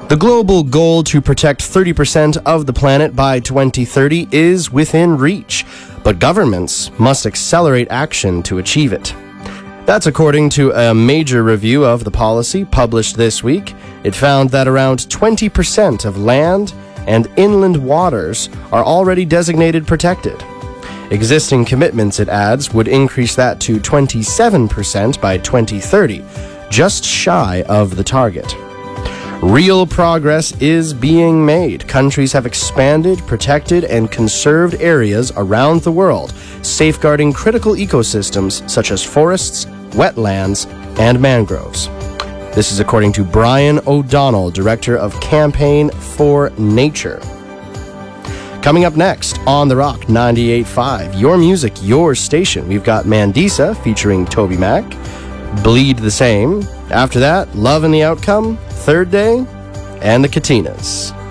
The global goal to protect 30% of the planet by 2030 is within reach, but governments must accelerate action to achieve it. That's according to a major review of the policy published this week. It found that around 20% of land and inland waters are already designated protected. Existing commitments, it adds, would increase that to 27% by 2030, just shy of the target. Real progress is being made. Countries have expanded, protected, and conserved areas around the world, safeguarding critical ecosystems such as forests, wetlands, and mangroves. This is according to Brian O'Donnell, Director of Campaign for Nature. Coming up next on The Rock 98.5, your music, your station. We've got Mandisa featuring Toby Mac, Bleed the Same. After that, Love and the Outcome, Third Day, and the Katinas.